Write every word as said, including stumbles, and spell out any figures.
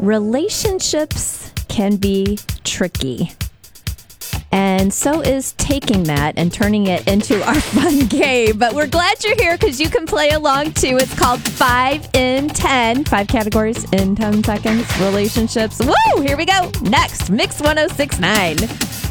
relationships can be tricky. And so is taking that and turning it into our fun game. But we're glad you're here because you can play along too. It's called five in ten. Five categories in ten seconds. Relationships. Woo! Here we go. Next, Mix one oh six point nine.